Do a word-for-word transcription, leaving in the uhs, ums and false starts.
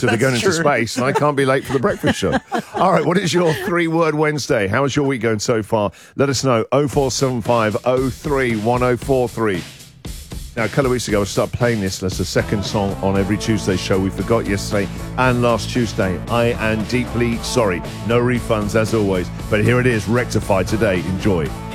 until they're going That's into true. space, and I can't be late for the breakfast show. All right, what is your three-word Wednesday? How's your week going so far? Let us know. oh four seven five oh three one oh four three. Now, a couple of weeks ago, I started playing this as the second song on every Tuesday show. We forgot yesterday and last Tuesday. I am deeply sorry. No refunds, as always. But here it is, rectified today. Enjoy.